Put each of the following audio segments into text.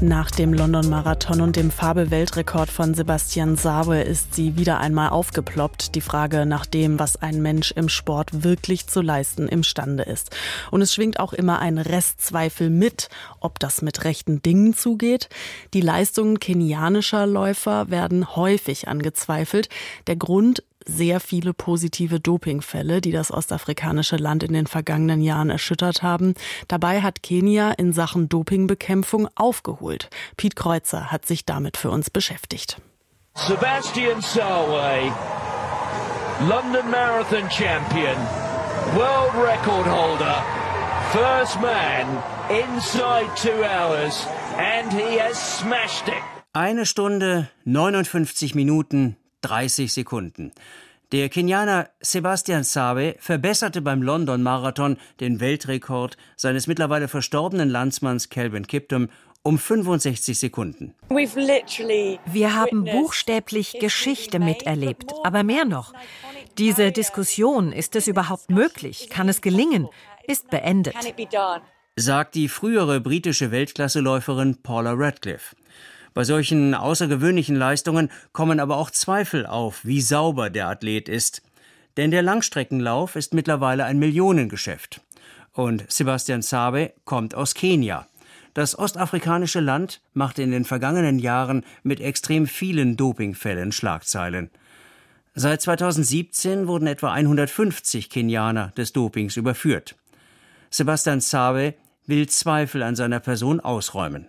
Nach dem London-Marathon und dem Fabel-Weltrekord von Sebastian Sawe ist sie wieder einmal aufgeploppt. Die Frage nach dem, was ein Mensch im Sport wirklich zu leisten imstande ist. Und es schwingt auch immer ein Restzweifel mit, ob das mit rechten Dingen zugeht. Die Leistungen kenianischer Läufer werden häufig angezweifelt. Der Grund: sehr viele positive Dopingfälle, die das ostafrikanische Land in den vergangenen Jahren erschüttert haben. Dabei hat Kenia in Sachen Dopingbekämpfung aufgeholt. Piet Kreuzer hat sich damit für uns beschäftigt. Sebastian Sawe, London Marathon Champion, World Record Holder, first man inside 2 hours and he has smashed it. 1 Stunde, 59 Minuten, 30 Sekunden. Der Kenianer Sebastian Sawe verbesserte beim London-Marathon den Weltrekord seines mittlerweile verstorbenen Landsmanns Kelvin Kiptum um 65 Sekunden. Wir haben buchstäblich Geschichte miterlebt, aber mehr noch. Diese Diskussion, ist es überhaupt möglich, kann es gelingen, ist beendet, sagt die frühere britische Weltklasseläuferin Paula Radcliffe. Bei solchen außergewöhnlichen Leistungen kommen aber auch Zweifel auf, wie sauber der Athlet ist. Denn der Langstreckenlauf ist mittlerweile ein Millionengeschäft. Und Sebastian Sawe kommt aus Kenia. Das ostafrikanische Land machte in den vergangenen Jahren mit extrem vielen Dopingfällen Schlagzeilen. Seit 2017 wurden etwa 150 Kenianer des Dopings überführt. Sebastian Sawe will Zweifel an seiner Person ausräumen.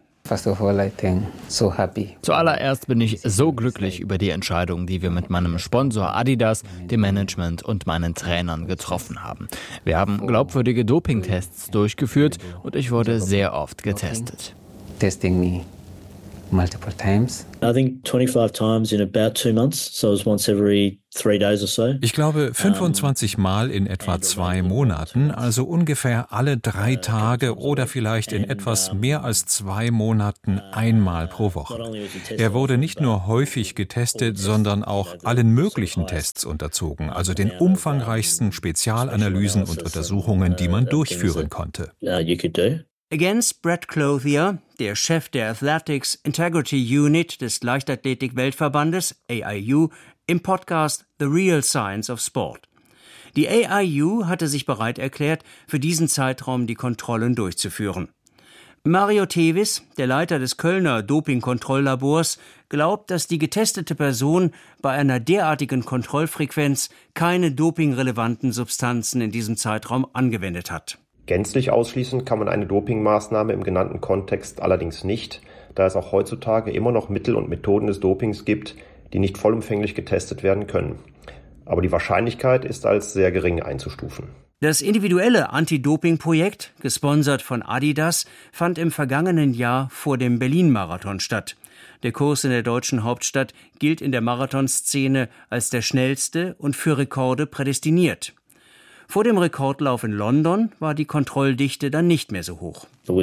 Zuallererst bin ich so glücklich über die Entscheidung, die wir mit meinem Sponsor Adidas, dem Management und meinen Trainern getroffen haben. Wir haben glaubwürdige Dopingtests durchgeführt und ich wurde sehr oft getestet. Multiple times. I think 25 times in about 2 months, so it was once every 3 days or so. Ich glaube 25 Mal in etwa 2 Monaten, also ungefähr alle 3 Tage oder vielleicht in etwas mehr als 2 Monaten einmal pro Woche. Er wurde nicht nur häufig getestet, sondern auch allen möglichen Tests unterzogen, also den umfangreichsten Spezialanalysen und Untersuchungen, die man durchführen konnte. Against Brett Clothier, der Chef der Athletics Integrity Unit des Leichtathletik-Weltverbandes AIU, im Podcast The Real Science of Sport. Die AIU hatte sich bereit erklärt, für diesen Zeitraum die Kontrollen durchzuführen. Mario Tevis, der Leiter des Kölner Dopingkontrolllabors, glaubt, dass die getestete Person bei einer derartigen Kontrollfrequenz keine dopingrelevanten Substanzen in diesem Zeitraum angewendet hat. Gänzlich ausschließen kann man eine Dopingmaßnahme im genannten Kontext allerdings nicht, da es auch heutzutage immer noch Mittel und Methoden des Dopings gibt, die nicht vollumfänglich getestet werden können. Aber die Wahrscheinlichkeit ist als sehr gering einzustufen. Das individuelle Anti-Doping-Projekt, gesponsert von Adidas, fand im vergangenen Jahr vor dem Berlin-Marathon statt. Der Kurs in der deutschen Hauptstadt gilt in der Marathonszene als der schnellste und für Rekorde prädestiniert. Vor dem Rekordlauf in London war die Kontrolldichte dann nicht mehr so hoch. Wir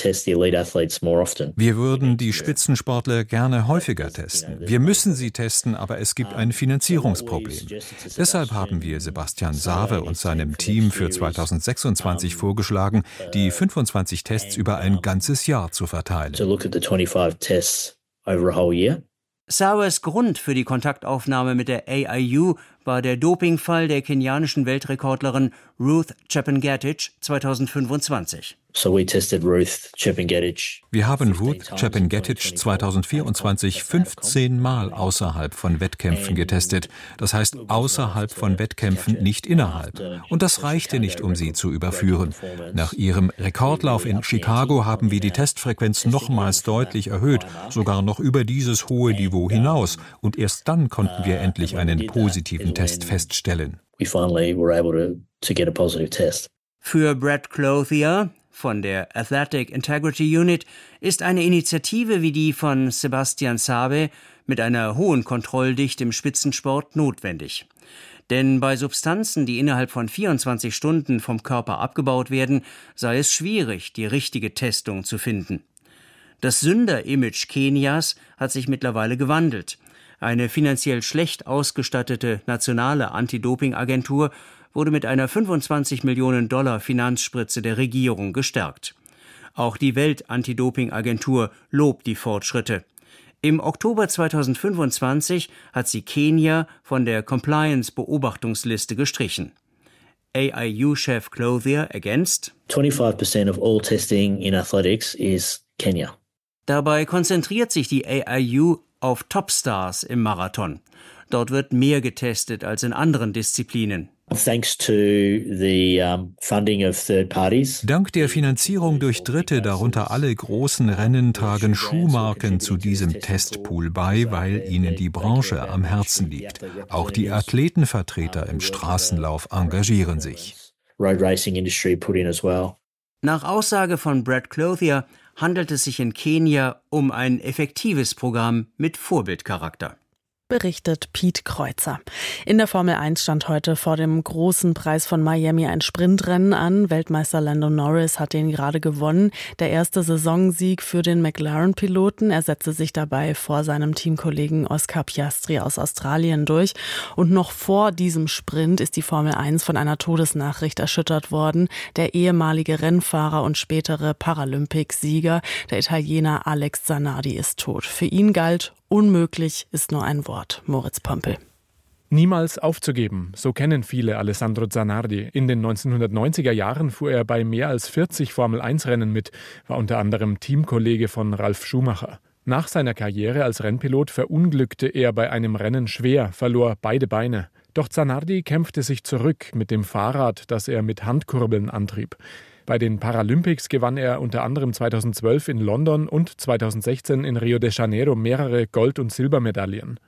würden die Spitzensportler gerne häufiger testen. Wir müssen sie testen, aber es gibt ein Finanzierungsproblem. Deshalb haben wir Sebastian Sawe und seinem Team für 2026 vorgeschlagen, die 25 Tests über ein ganzes Jahr zu verteilen. Sawes Grund für die Kontaktaufnahme mit der AIU war der Dopingfall der kenianischen Weltrekordlerin Ruth Chepngetich 2025. Wir haben Ruth Chepngetich 2024 15 Mal außerhalb von Wettkämpfen getestet. Das heißt außerhalb von Wettkämpfen, nicht innerhalb. Und das reichte nicht, um sie zu überführen. Nach ihrem Rekordlauf in Chicago haben wir die Testfrequenz nochmals deutlich erhöht, sogar noch über dieses hohe Niveau hinaus. Und erst dann konnten wir endlich einen positiven Test feststellen. Für Brett Clothier von der Athletic Integrity Unit ist eine Initiative wie die von Sebastian Sawe mit einer hohen Kontrolldichte im Spitzensport notwendig. Denn bei Substanzen, die innerhalb von 24 Stunden vom Körper abgebaut werden, sei es schwierig, die richtige Testung zu finden. Das Sünder-Image Kenias hat sich mittlerweile gewandelt. Eine finanziell schlecht ausgestattete nationale Anti-Doping-Agentur wurde mit einer $25 Millionen Finanzspritze der Regierung gestärkt. Auch die Welt-Anti-Doping-Agentur lobt die Fortschritte. Im Oktober 2025 hat sie Kenia von der Compliance-Beobachtungsliste gestrichen. AIU-Chef Clothier ergänzt: 25% of all testing in athletics is Kenya. Dabei konzentriert sich die AIU auf Topstars im Marathon. Dort wird mehr getestet als in anderen Disziplinen. Thanks to the funding of third parties. Dank der Finanzierung durch Dritte, darunter alle großen Rennen, tragen Schuhmarken zu diesem Testpool bei, weil ihnen die Branche am Herzen liegt. Auch die Athletenvertreter im Straßenlauf engagieren sich. Road racing industry put in as well. Nach Aussage von Brad Clothier handelt es sich in Kenia um ein effektives Programm mit Vorbildcharakter. Berichtet Piet Kreuzer. In der Formel 1 stand heute vor dem großen Preis von Miami ein Sprintrennen an. Weltmeister Lando Norris hat den gerade gewonnen. Der erste Saisonsieg für den McLaren-Piloten. Er setzte sich dabei vor seinem Teamkollegen Oscar Piastri aus Australien durch. Und noch vor diesem Sprint ist die Formel 1 von einer Todesnachricht erschüttert worden. Der ehemalige Rennfahrer und spätere Paralympicsieger, der Italiener Alex Zanardi, ist tot. Für ihn galt: unmöglich ist nur ein Wort. Moritz Pompel. Niemals aufzugeben, so kennen viele Alessandro Zanardi. In den 1990er Jahren fuhr er bei mehr als 40 Formel-1-Rennen mit, war unter anderem Teamkollege von Ralf Schumacher. Nach seiner Karriere als Rennpilot verunglückte er bei einem Rennen schwer, verlor beide Beine. Doch Zanardi kämpfte sich zurück mit dem Fahrrad, das er mit Handkurbeln antrieb. Bei den Paralympics gewann er unter anderem 2012 in London und 2016 in Rio de Janeiro mehrere Gold- und Silbermedaillen.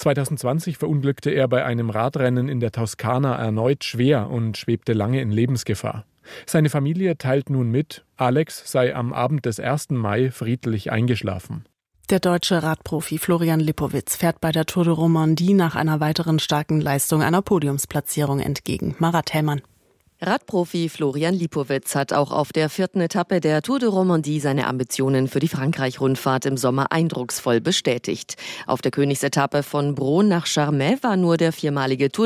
2020 verunglückte er bei einem Radrennen in der Toskana erneut schwer und schwebte lange in Lebensgefahr. Seine Familie teilt nun mit, Alex sei am Abend des 1. Mai friedlich eingeschlafen. Der deutsche Radprofi Florian Lipowitz fährt bei der Tour de Romandie nach einer weiteren starken Leistung einer Podiumsplatzierung entgegen. Marat Hellmann. Radprofi Florian Lipowitz hat auch auf der 4. Etappe der Tour de Romandie seine Ambitionen für die Frankreich-Rundfahrt im Sommer eindrucksvoll bestätigt. Auf der Königsetappe von Bron nach Charmey war nur der viermalige Tour